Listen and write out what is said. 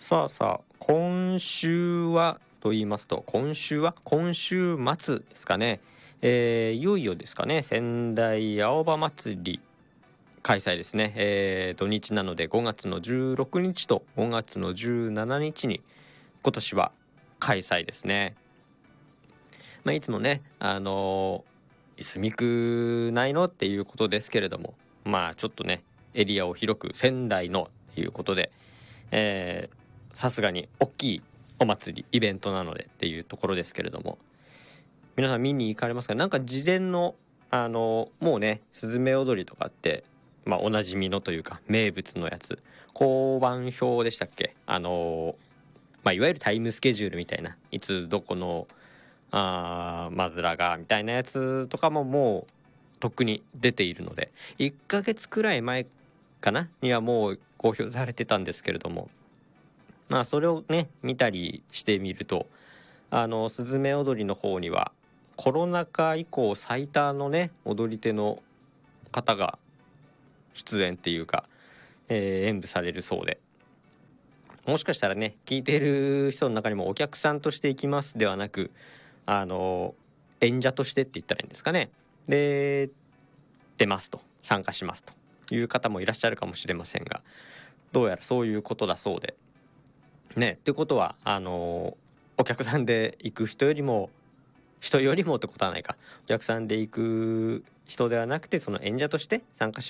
さあさあ、今週はと言いますと、今週末ですかね。いよいよですかね、仙台青葉祭り開催ですね。土日なので5月の16日と5月の17日に今年は開催ですね。いつもね、いすみ区内のっていうことですけれども、ちょっとね、エリアを広く仙台のということで、さすがに大きいお祭りイベントなのでっていうところですけれども、皆さん見に行かれますか？なんか事前のもうね、スズメ踊りとかって、おなじみのというか名物のやつ、交番表でしたっけ？いわゆるタイムスケジュールみたいな、いつどこのマズラがみたいなやつとかももうとっくに出ているので、1ヶ月くらい前かなにはもう公表されてたんですけれども、それをね見たりしてみると、スズメ踊りの方にはコロナ禍以降最多のね踊り手の方が出演っていうか、演舞されるそうで、もしかしたらね聞いている人の中にもお客さんとして行きますではなく、演者としてって言ったらいいんですかね、で出ますと、参加しますという方もいらっしゃるかもしれませんが、どうやらそういうことだそうでね。ってことはお客さんで行く人よりもってことはないか、お客さんで行く人ではなくて、その演者として参加し